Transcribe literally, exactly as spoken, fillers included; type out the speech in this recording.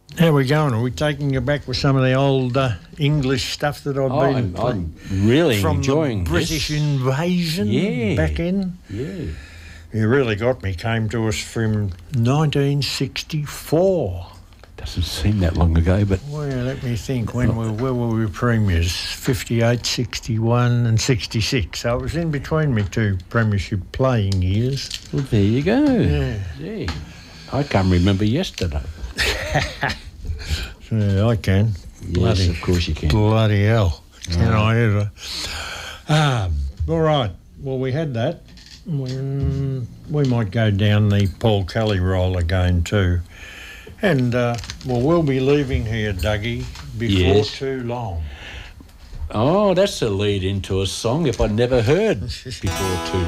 How are we going? Are we taking you back with some of the old uh, English stuff that I've Oh, been I'm, I'm really from enjoying the British this. invasion Yeah. back in? Yeah. You really got me. Came to us from nineteen sixty-four. Doesn't seem that long ago, but Well, let me think. When were, where were we premiers? fifty-eight, sixty-one and sixty-six. So it was in between me two premiership playing years. well, there you go. Yeah. Gee, I can't remember yesterday. Yeah, I can. Yes, Bloody, of course you can. bloody hell. Can I ever? Um, all right. Well, we had that. We, we might go down the Paul Kelly roll again too. And, uh, well, we'll be leaving here, Dougie, before Yes. too long. Oh, that's a lead into a song if I'd never heard before too